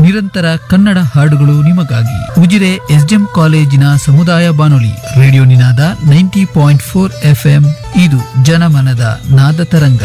ನಿರಂತರ ಕನ್ನಡ ಹಾಡುಗಳು ನಿಮಗಾಗಿ. ಉಜಿರೆ ಎಸ್ಡಿಎಂ ಕಾಲೇಜಿನ ಸಮುದಾಯ ಬಾನುಲಿ ರೇಡಿಯೋ ನಿನಾದ 90.4 FM. ಇದು ಜನಮನದ ನಾದ ತರಂಗ.